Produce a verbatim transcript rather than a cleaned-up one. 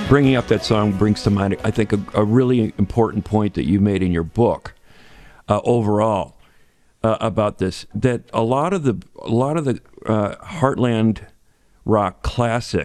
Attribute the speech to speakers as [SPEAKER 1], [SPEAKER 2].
[SPEAKER 1] bringing up that song brings to mind, I think, a, a really important point that you made in your book uh, overall uh, about this. That a lot of the a lot of the uh, Heartland rock classics